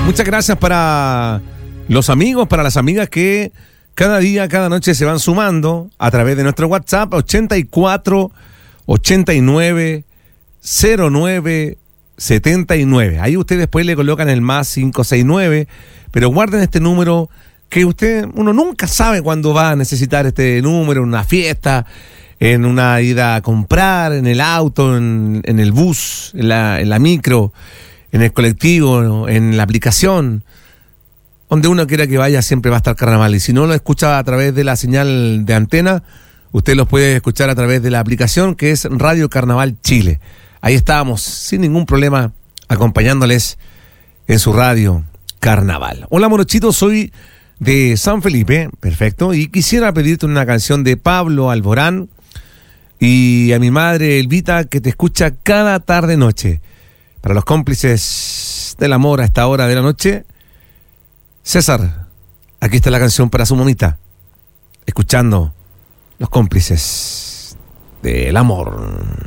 Muchas gracias para los amigos, para las amigas que cada día, cada noche se van sumando a través de nuestro WhatsApp 84 89 09 79. Ahí ustedes después le colocan el más 569, pero guarden este número que uno nunca sabe cuándo va a necesitar este número, en una fiesta, en una ida a comprar, en el auto, en el bus, en la micro, en el colectivo, en la aplicación. Donde uno quiera que vaya siempre va a estar Carnaval. Y si no lo escucha a través de la señal de antena, usted los puede escuchar a través de la aplicación que es Radio Carnaval Chile. Ahí estábamos sin ningún problema acompañándoles en su radio Carnaval. Hola Morochito, soy de San Felipe, perfecto, y quisiera pedirte una canción de Pablo Alborán y a mi madre Elvita que te escucha cada tarde noche. Para los cómplices del amor a esta hora de la noche, César, aquí está la canción para su mamita, escuchando Los Cómplices del Amor.